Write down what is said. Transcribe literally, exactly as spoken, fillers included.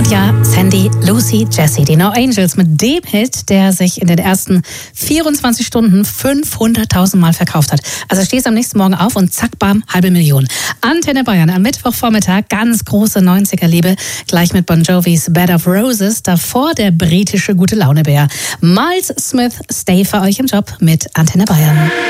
ja, Sandy, Lucy, Jessie, die No Angels mit dem Hit, der sich in den ersten vierundzwanzig Stunden fünfhunderttausend Mal verkauft hat. Also stehst am nächsten Morgen auf und zack, bam, halbe Million. Antenne Bayern am Mittwochvormittag, ganz große neunziger-Liebe, gleich mit Bon Jovis Bed of Roses, davor der britische Gute-Laune-Bär. Miles Smith, Stay für euch im Job mit Antenne Bayern.